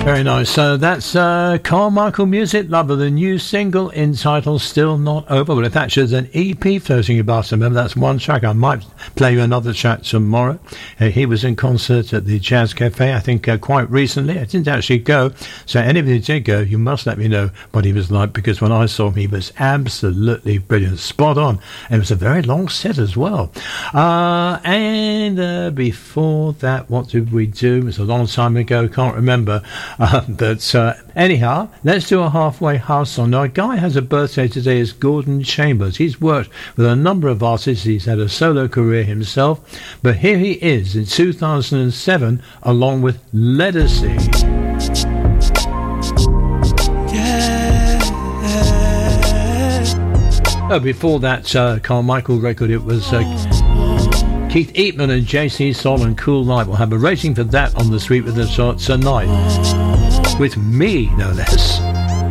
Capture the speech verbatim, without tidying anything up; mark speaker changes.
Speaker 1: Very nice. So that's uh, Carmichael Music Lover, the new single entitled Still Not Over. Well, if that's just an E P floating about, remember that's one track. I might play you another track tomorrow. Uh, he was in concert at the Jazz Cafe, I think, uh, quite recently. I didn't actually go. So anybody who did go, you must let me know what he was like, because when I saw him, he was absolutely brilliant. Spot on. And it was a very long set as well. Uh, and uh, before that, what did we do? It was a long time ago. Can't remember. Uh, but uh, anyhow, let's do a halfway house song. Now, a guy has a birthday today is Gordon Chambers. He's worked with a number of artists. He's had a solo career himself. But here he is in two thousand seven along with Ledisi. Yeah. Oh, before that uh, Carmichael record, it was... Uh, Keith Eatman and J C Soul and Cool Night. We'll have a rating for that on the Sweet with the Shot tonight. With me, no less.